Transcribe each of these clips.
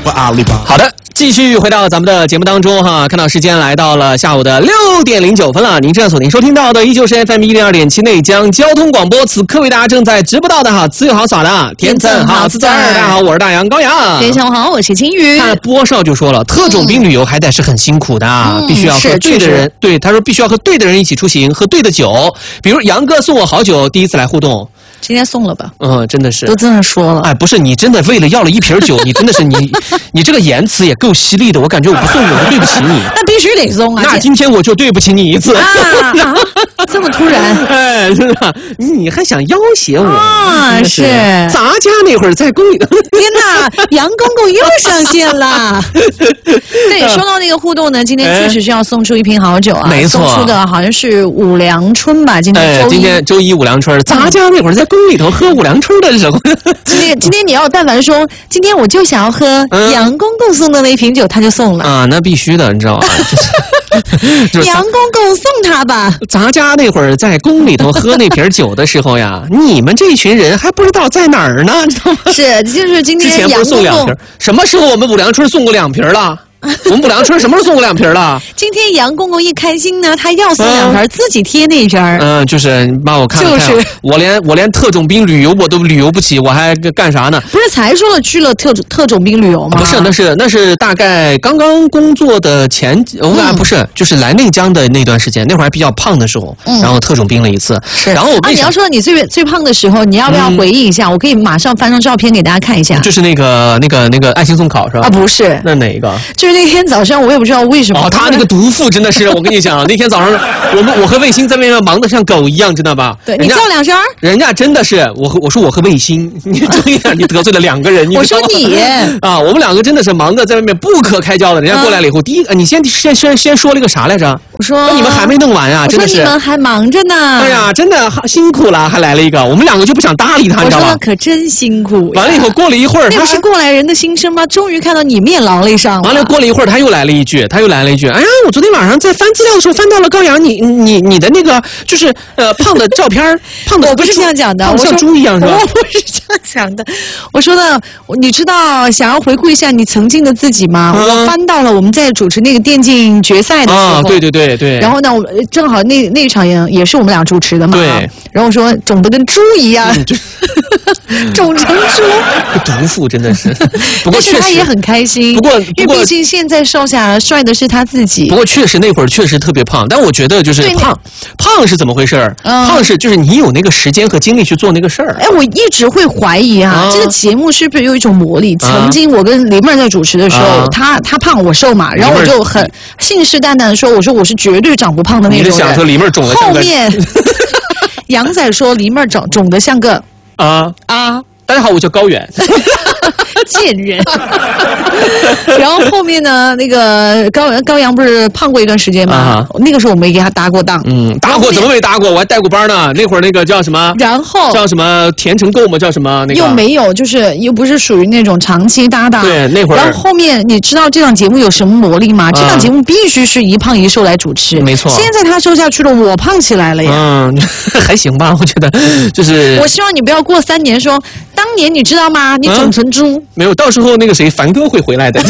阿里巴巴。 好的，继续回到咱们的节目当中哈，看到时间来到了下午的6点09分了。您正在锁定收听到的依旧是 FM102.7内江交通广播，此刻为大家正在直播到的哈，自由好耍的天成好自在。大家好，我是大杨高阳。 非常好，我是金鱼。 看波少就说了，特种兵旅游还得是很辛苦的，必须要和对的人。对，他说必须要和对的人一起出行，喝对的酒。比如杨哥送我好酒，第一次来互动。 今天送了吧？ 真的是都这么说了。 哎，不是你真的为了要了一瓶酒，你真的是你这个言辞也够犀利的。我感觉我不送你，我就对不起你。 那必须得送啊！ 那今天我就对不起你一次。 这么突然？ 哎，真的，你还想要挟我啊？是。 咱家那会儿在宫里头。 天哪，杨公公又上线了。对，说到那个互动呢，今天确实是要送出一瓶好酒啊。 没错。 送出的好像是五粮春吧？今天周一五粮春，咱家那会儿在宫里头喝五粮春的时候。 今天你要但凡说今天我就想要喝杨公公送的那瓶酒，他就送了啊，那必须的，你知道吗？ 杨公公送他吧。 咱家那会儿在宫里头喝那瓶酒的时候呀，你们这群人还不知道在哪儿呢，知道吗？ 是，就是今天之前不是送2瓶，什么时候我们五粮春送过2瓶了？我们五粮春什么时候送过2瓶了？ 今天杨公公一开心呢，他要送2瓶，自己贴那瓶。 就是帮我看看，就是我连特种兵旅游我都旅游不起，我还干啥呢？ 不是才说了去了特种兵旅游吗？ 不是，那是大概刚刚工作的不是，就是来内江的那段时间，那会儿还比较胖的时候，然后特种兵了一次。 是， 然后你要说你最胖的时候，你要不要回忆一下？我可以马上翻张照片给大家看一下。 就是那个爱心送考是吧？ 啊，不是， 那哪一个？ 就是那天早上，我也不知道为什么。 他那个毒妇真的是，我跟你讲，那天早上我和卫星在那边忙得像狗一样，知道吧？ 对，你叫2声。 人家真的是我说我和卫星，你这样你得罪了2个人。 我说你啊，我们2个真的是忙得在外面不可开交的。人家过来了以后，第一个你先说了个啥来着？ 我说你们还没弄完啊，真的是。 我说你们还忙着呢。 哎呀，真的辛苦了，还来了一个，我们2个就不想搭理他，你知道吧？ 我说可真辛苦。 完了以后过了一会儿， 那不是过来人的心声吗？终于看到你面劳累上了。 完了过了一会儿，他又来了一句，哎呀，我昨天晚上在翻资料的时候翻到了高阳你的那个就是胖的照片，胖的。 我不是这样讲的， 我像猪一样是吧？ 我不是这样讲的，我说的，你知道想要回顾一下你曾经的自己吗？我翻到了我们在主持那个电竞决赛的时候， 对。 然后呢，正好那场也是我们俩主持的嘛， 对。 然后说肿得跟猪一样，肿成猪， 毒妇真的是。不过但是他也很开心，因为毕竟现在瘦下来帅的是他自己。 不过确实那会儿确实特别胖，但我觉得就是胖是怎么回事？胖是就是你有那个时间和精力去做那个事儿。 哎，我一直会怀疑这个节目是不是有一种魔力？曾经我跟黎妹在主持的时候，他胖我瘦嘛，然后我就很信誓旦旦的说，我说我是绝对长不胖的那种人。 你是想说黎妹肿的像个？ 后面杨仔说黎妹肿得像个大家好，我叫高远。 贱人。然后后面呢，那个高阳不是胖过一段时间吗？那个时候我没给他搭过档。 搭过怎么没搭过？我还带过班呢。那会儿那个叫什么？ 然后叫什么甜橙购吗？叫什么那个？ 又没有，就是又不是属于那种长期搭档。 对，那会儿。 然后后面你知道这档节目有什么魔力吗？这档节目必须是一胖一瘦来主持。 没错。 现在他瘦下去了，我胖起来了呀。 还行吧，我觉得就是。 我希望你不要过3年说，当年你知道吗？你肿成猪。 没有，到时候那个谁，凡哥会回来的。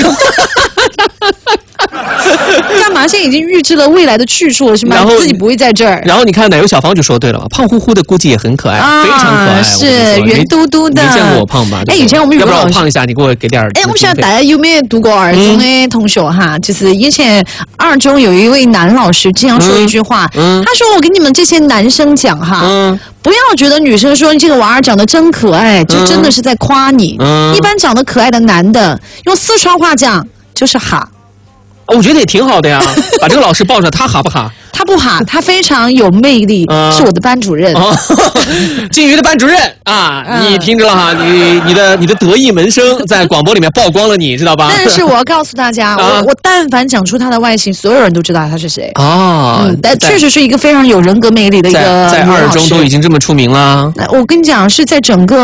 干嘛？现在已经预知了未来的去处了，是吗？然后自己不会在这儿。 然后你看奶油小芳就说对了，胖乎乎的估计也很可爱，非常可爱， 是圆嘟嘟的。 没见过我胖吧？ 以前我们有要不然我胖一下，你给我给点。 我不晓得大家有没有读过2中的同学哈？就是以前2中有一位男老师这样说一句话，他说：“我跟你们这些男生讲哈，不要觉得女生说这个娃儿长得真可爱，就真的是在夸你。一般长得可爱的男的，用四川话讲就是哈。” 我觉得也挺好的呀，把这个老师抱着，他哈不哈？ 他不哈，他非常有魅力，是我的班主任。 金鱼的班主任啊，你听着了哈，你的得意门生在广播里面曝光了你，知道吧？ 但是我要告诉大家，我但凡讲出他的外形，所有人都知道他是谁。但确实是一个非常有人格魅力的一个。 在2中都已经这么出名了。 我跟你讲，是在整个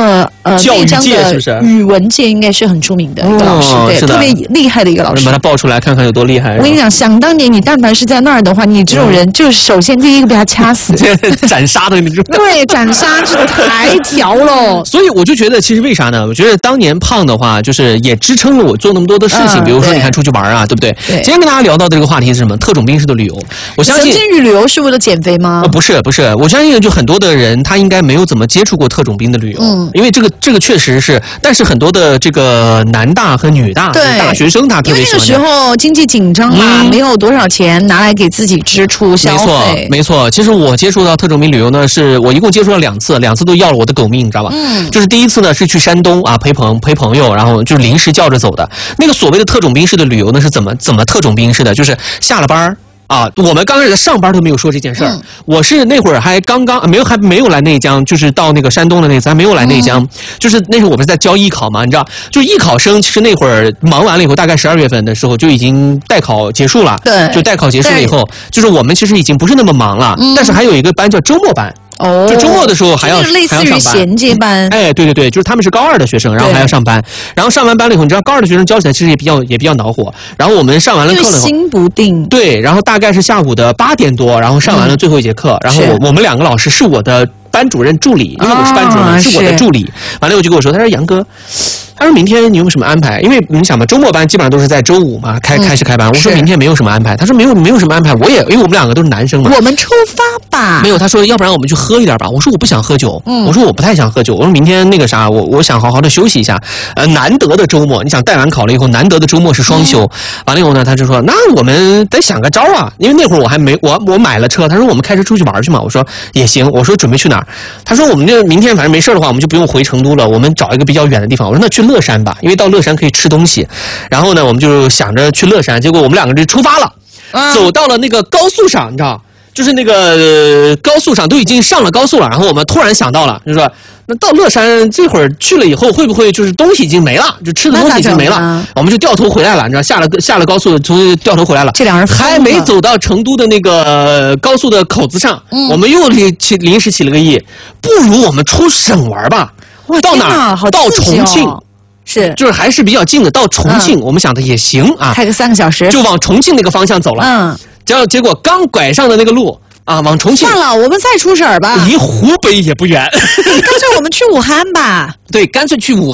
教育界是不是？语文界应该是很著名的一个老师，对，特别厉害的一个老师。 把他爆出来看看有多厉害。 我跟你讲，想当年你但凡是在那儿的话，你这种人就是首先第一个被他掐死， 斩杀的那种。 对，斩杀这个抬条喽。 所以我就觉得，其实为啥呢？我觉得当年胖的话，就是也支撑了我做那么多的事情。比如说，你看出去玩啊，对不对？ 对。 今天跟大家聊到的这个话题是什么？特种兵式的旅游。我相信。 曾经旅游是为了减肥吗？ 不是，我相信就很多的人他应该没有怎么接触过特种兵的旅游，因为这个确实是，但是很多的这个男大和女大大学生他特别喜欢。 因为那个时候经济紧张嘛，没有多少钱拿来给自己支出消费。 没错。其实我接触到特种兵旅游呢，是我一共接触了2次，2次都要了我的狗命，你知道吧？就是第一次呢是去山东啊陪朋友，然后就是临时叫着走的。那个所谓的特种兵式的旅游呢是怎么特种兵式的？就是下了班啊，我们刚开始上班都没有说这件事儿。我是那会儿还没有来内江，就是到那个山东的那次还没有来内江，就是那时候我们在教艺考嘛，你知道，就是艺考生其实那会儿忙完了以后，大概12月份的时候就已经代考结束了。 对， 就代考结束了以后，就是我们其实已经不是那么忙了，但是还有一个班叫周末班。就周末的时候还要类似于衔接班。 哎，对，就是他们是高2的学生，然后还要上班，然后上完班了以后，你知道高2的学生教起来其实也比较恼火。然后我们上完了课了以后， 心不定。 对，然后大概是下午的8点多，然后上完了最后一节课，然后我们2个老师是我的班主任助理，因为我是班主任，是我的助理。完了我就跟我说，他说杨哥。他说明天你有什么安排？因为你想嘛，周末班基本上都是在周5嘛开始开班。我说明天没有什么安排。他说没有什么安排。因为我们2个都是男生嘛。 我们出发吧。 没有，他说要不然我们去喝一点吧。我说我不想喝酒。我说我不太想喝酒。我说明天那个啥，我想好好的休息一下。难得的周末，你想代完考了以后，难得的周末是双休。完了以后呢，他就说那我们得想个招啊。因为那会儿我买了车。他说我们开车出去玩去嘛。我说也行。我说准备去哪儿？他说我们这明天反正没事的话，我们就不用回成都了。我们找一个比较远的地方。我说那去乐山吧，因为到乐山可以吃东西。然后呢，我们就想着去乐山，结果我们2个就出发了，走到了那个高速上，你知道，就是那个高速上都已经上了高速了。然后我们突然想到了，就说那到乐山这会儿去了以后，会不会就是东西已经没了，就吃的东西已经没了？我们就掉头回来了，你知道，下了高速，从掉头回来了。 这2人还没走到成都的那个高速的口子上，我们又临时起了个意，不如我们出省玩吧。到哪儿？到重庆。 是， 就是还是比较近的，到重庆，我们想的也行啊， 开个3个小时， 就往重庆那个方向走了。结果刚拐上的那个路啊，往重庆。 算了，我们再出省吧。 离湖北也不远。 干脆我们去武汉吧。 对，干脆去武汉。